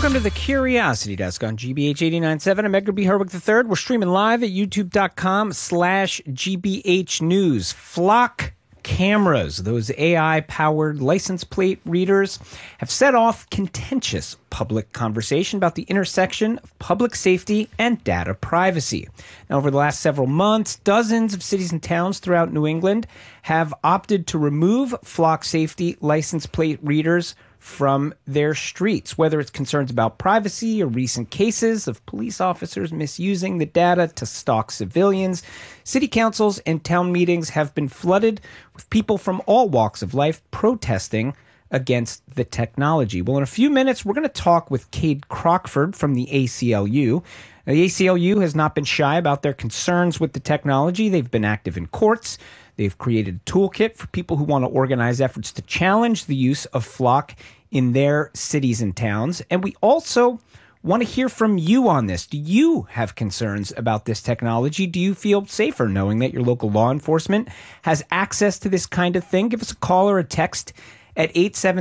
Welcome to the Curiosity Desk on GBH 89.7. I'm Edgar B. Herwick III. We're streaming live at youtube.com/GBH News. Flock cameras, those AI-powered license plate readers, have set off contentious public conversation about the intersection of public safety and data privacy. Now, over the last several months, dozens of cities and towns throughout New England have opted to remove flock safety license plate readers from their streets, whether it's concerns about privacy or recent cases of police officers misusing the data to stalk civilians. City councils and town meetings have been flooded with people from all walks of life protesting against the technology. Well, in a few minutes, we're going to talk with Cade Crockford from the ACLU. Now, the ACLU has not been shy about their concerns with the technology. They've been active in courts. They've created a toolkit for people who want to organize efforts to challenge the use of flock in their cities and towns. And we also want to hear from you on this. Do you have concerns about this technology? Do you feel safer knowing that your local law enforcement has access to this kind of thing? Give us a call or a text at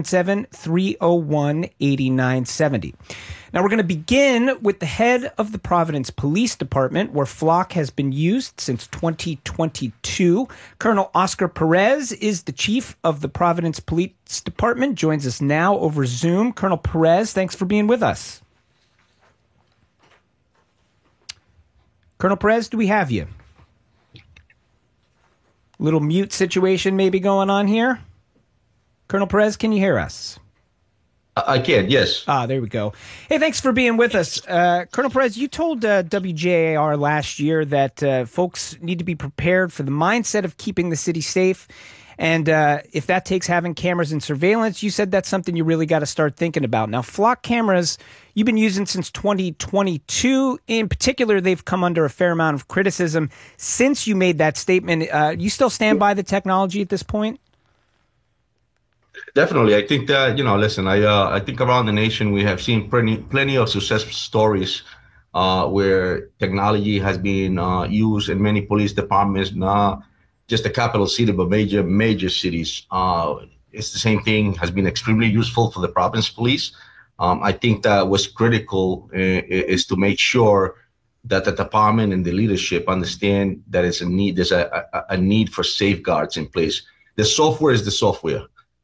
877-301-8970. Now, we're going to begin with the head of the Providence Police Department, where flock has been used since 2022. Colonel Oscar Perez is the chief of the Providence Police Department, joins us now over Zoom. Colonel Perez, thanks for being with us. Colonel Perez, do we have you? Little mute situation maybe going on here. Colonel Perez, can you hear us? I can, yes. There we go. Hey, thanks for being with us. Colonel Perez, you told WJAR last year that folks need to be prepared for the mindset of keeping the city safe. And if that takes having cameras and surveillance, you said that's something you really got to start thinking about. Now, flock cameras, you've been using since 2022. In particular, they've come under a fair amount of criticism since you made that statement. You still stand by the technology at this point? Definitely. I think that, listen, I think around the nation, we have seen plenty of success stories where technology has been used in many police departments, not just the capital city, but major cities. It's the same thing, has been extremely useful for the Providence Police. I think that what's critical is to make sure that the department and the leadership understand that there's a need for safeguards in place. The software is the software.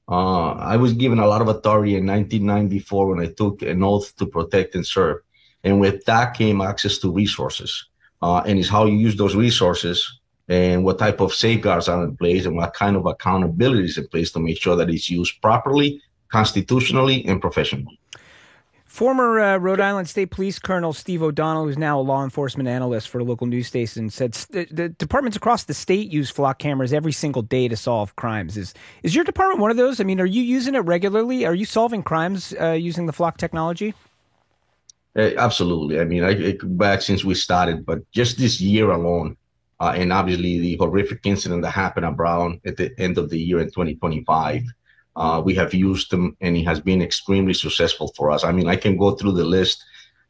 I was given a lot of authority in 1994 when I took an oath to protect and serve. And with that came access to resources. And it's how you use those resources and what type of safeguards are in place and what kind of accountability is in place to make sure that it's used properly, constitutionally, and professionally. Former Rhode Island State Police Colonel Steve O'Donnell, who's now a law enforcement analyst for a local news station, said the departments across the state use flock cameras every single day to solve crimes. Is your department one of those? I mean, are you using it regularly? Are you solving crimes using the flock technology? Absolutely. I mean, I go back since we started, but just this year alone, and obviously the horrific incident that happened at Brown at the end of the year in 2025, we have used them, and it has been extremely successful for us. I mean, I can go through the list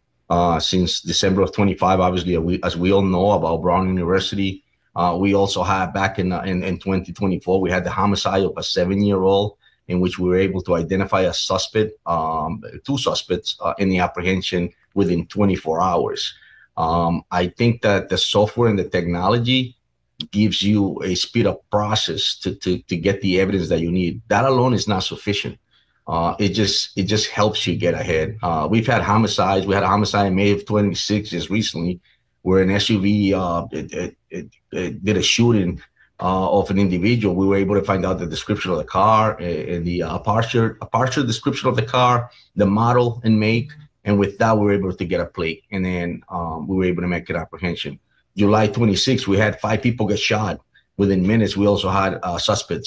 since December of 25. Obviously, as we all know about Brown University, we also had back in 2024, we had the homicide of a 7-year-old in which we were able to identify a suspect, two suspects in the apprehension within 24 hours. I think that the software and the technology gives you a speed up process to get the evidence that you need. That alone is not sufficient. It just helps you get ahead. We've had homicides. We had a homicide in May of 26 just recently, where an SUV did a shooting of an individual. We were able to find out the description of the car and the partial description of the car, the model and make, and with that we were able to get a plate, and then we were able to make an apprehension. July 26, we had 5 people get shot within minutes. We also had suspects,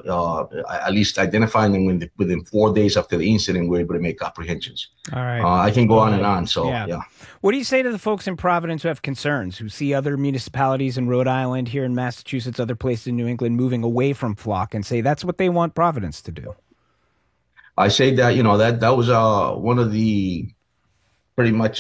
at least identifying them within 4 days after the incident. We were able to make apprehensions. All right. I can go on and on. So, yeah. What do you say to the folks in Providence who have concerns, who see other municipalities in Rhode Island, here in Massachusetts, other places in New England moving away from flock, and say that's what they want Providence to do? I say that, that was one of the pretty much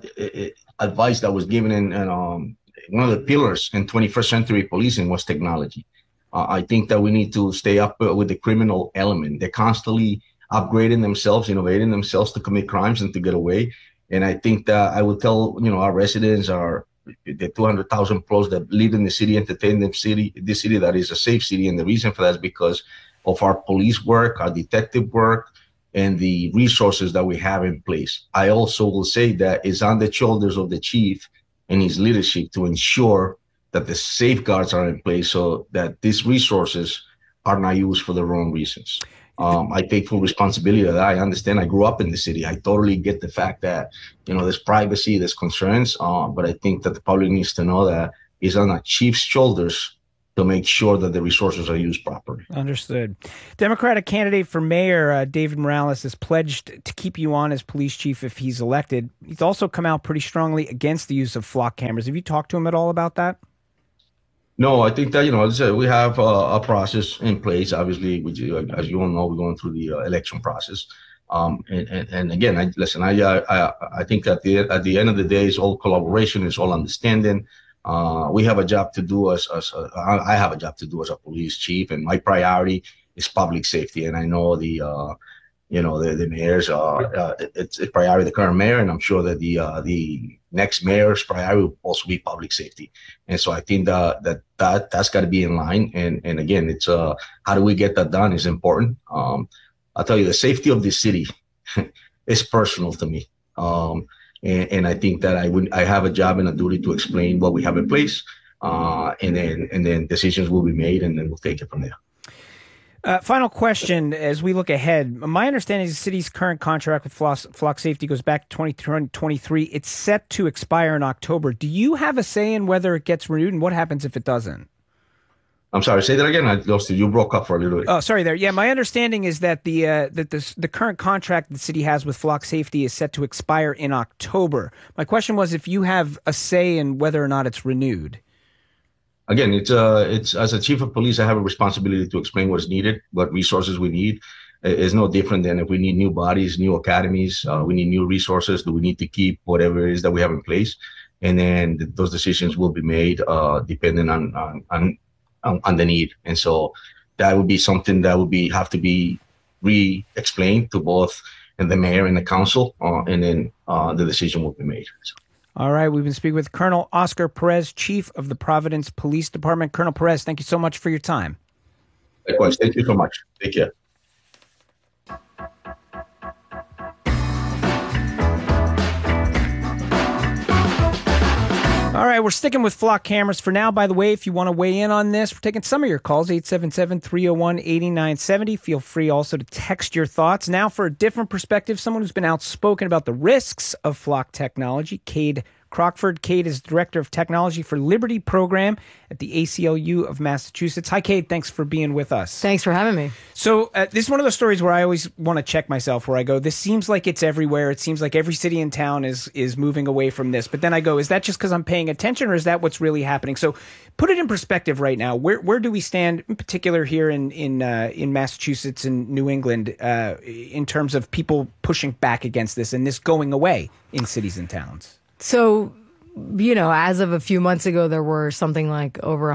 advice that was given in one of the pillars in 21st century policing was technology. I think that we need to stay up with the criminal element. They're constantly upgrading themselves, innovating themselves to commit crimes and to get away. And I think that I would tell, our residents, the 200,000 plus that live in the city, entertain the city that is a safe city. And the reason for that is because of our police work, our detective work, and the resources that we have in place. I also will say that it's on the shoulders of the chief and his leadership to ensure that the safeguards are in place so that these resources are not used for the wrong reasons. I take full responsibility of that. I understand. I grew up in the city. I totally get the fact that, there's privacy, there's concerns, but I think that the public needs to know that it's on the chief's shoulders to make sure that the resources are used properly. Understood. Democratic candidate for mayor, David Morales, has pledged to keep you on as police chief if he's elected. He's also come out pretty strongly against the use of flock cameras. Have you talked to him at all about that? No, I think that, as I said, we have a process in place, obviously, which, as you all know, we're going through the election process. And again, I think that at the end of the day, it's all collaboration, it's all understanding. We have a job to do I have a job to do as a police chief, and my priority is public safety. And I know the mayor's, it's a priority, the current mayor, and I'm sure that the next mayor's priority will also be public safety. And so I think that's got to be in line. And again, it's how do we get that done is important. I'll tell you, the safety of the city is personal to me. And I think that I have a job and a duty to explain what we have in place, and then decisions will be made, and then we'll take it from there. Final question, as we look ahead, my understanding is the city's current contract with Flock Safety goes back to 2023. It's set to expire in October. Do you have a say in whether it gets renewed, and what happens if it doesn't? I'm sorry, say that again. I lost you. You broke up for a little bit. Oh, sorry there. Yeah, my understanding is that the current contract the city has with Flock Safety is set to expire in October. My question was if you have a say in whether or not it's renewed. Again, it's as a chief of police, I have a responsibility to explain what's needed, what resources we need. It's no different than if we need new bodies, new academies, we need new resources. Do we need to keep whatever it is that we have in place? And then those decisions will be made depending on the need. And so that would be something that would have to be re-explained to both the mayor and the council, and then the decision will be made. So. All right. We've been speaking with Colonel Oscar Perez, Chief of the Providence Police Department. Colonel Perez, thank you so much for your time. Likewise. Thank you so much. Take care. All right, we're sticking with flock cameras for now. By the way, if you want to weigh in on this, we're taking some of your calls, 877-301-8970. Feel free also to text your thoughts. Now for a different perspective, someone who's been outspoken about the risks of flock technology, Cade Crockford. Cade is Director of Technology for Liberty Program at the ACLU of Massachusetts. Hi, Cade. Thanks for being with us. Thanks for having me. So this is one of those stories where I always want to check myself, where I go, this seems like it's everywhere. It seems like every city in town is moving away from this. But then I go, is that just because I'm paying attention, or is that what's really happening? So put it in perspective right now. Where do we stand, in particular here in Massachusetts and New England, in terms of people pushing back against this and this going away in cities and towns? So, as of a few months ago, there were something like over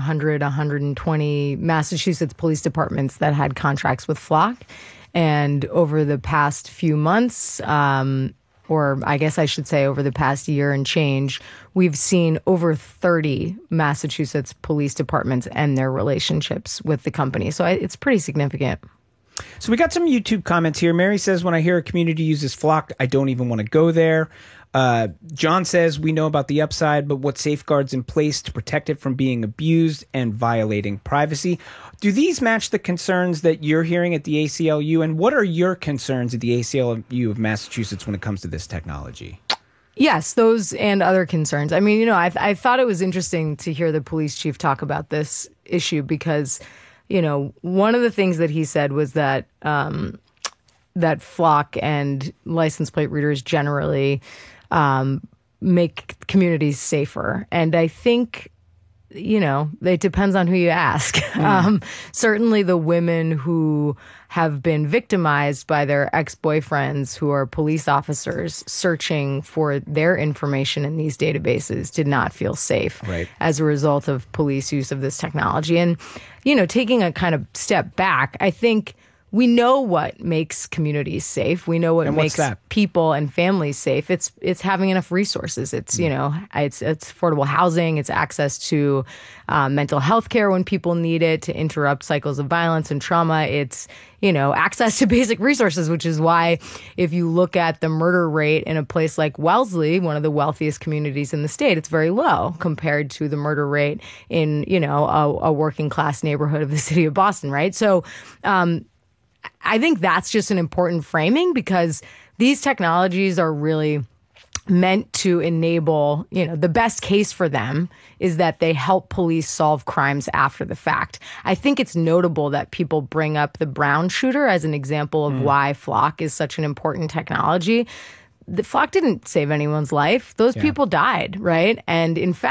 120 Massachusetts police departments that had contracts with Flock. And over the past few months, or I guess I should say over the past year and change, we've seen over 30 Massachusetts police departments end their relationships with the company. So it's pretty significant. So we got some YouTube comments here. Mary says, when I hear a community uses Flock, I don't even want to go there. John says, we know about the upside, but what safeguards in place to protect it from being abused and violating privacy? Do these match the concerns that you're hearing at the ACLU? And what are your concerns at the ACLU of Massachusetts when it comes to this technology? Yes, those and other concerns. I mean, I thought it was interesting to hear the police chief talk about this issue because, one of the things that he said was that that Flock and license plate readers generally make communities safer. And I think, it depends on who you ask. Certainly the women who have been victimized by their ex-boyfriends who are police officers searching for their information in these databases did not feel safe as a result of police use of this technology. And, taking a kind of step back, I think we know what makes communities safe. We know what makes people and families safe. It's having enough resources. It's, you know, it's affordable housing. It's access to mental health care when people need it to interrupt cycles of violence and trauma. It's, you know, access to basic resources, which is why if you look at the murder rate in a place like Wellesley, one of the wealthiest communities in the state, it's very low compared to the murder rate in, you know, a working class neighborhood of the city of Boston, right? So, I think that's just an important framing because these technologies are really meant to enable, you know, the best case for them is that they help police solve crimes after the fact. I think it's notable that people bring up the Brown shooter as an example of why Flock is such an important technology. The Flock didn't save anyone's life. Those people died, right? And in fact,